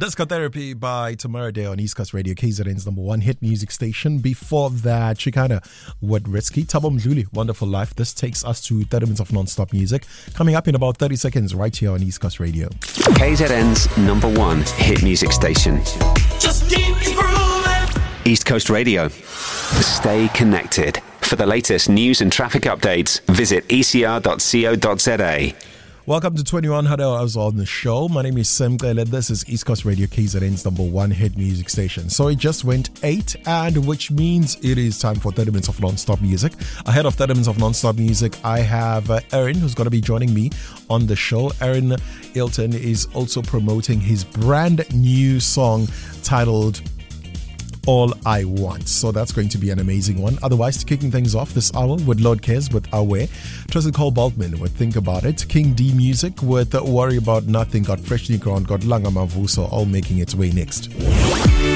Disco Therapy by Tamara Day on East Coast Radio, KZN's number one hit music station. Before that, Chicana with Risky, Thabo Mdluli, Wonderful Life. This takes us to 30 minutes of non-stop music. Coming up in about 30 seconds right here on East Coast Radio. KZN's number one hit music station. Just keep grooving. East Coast Radio. Stay connected. For the latest news and traffic updates, visit ecr.co.za. Welcome to 2100 Hours on the show. My name is Sam Kele. This is East Coast Radio, KZN's number one hit music station. So it just went 8, and which means it is time for 30 minutes of non-stop music. Ahead of 30 minutes of non-stop music, I have Aaron, who's going to be joining me on the show. Aaron Ilton is also promoting his brand new song titled All I Want. So that's going to be an amazing one. Otherwise, kicking things off this hour with Lord Cares with Aware, Tristan Cole Baltman with Think About It, King D Music with Worry About Nothing, got Freshly Ground, got Langa Mavuso, all making its way next.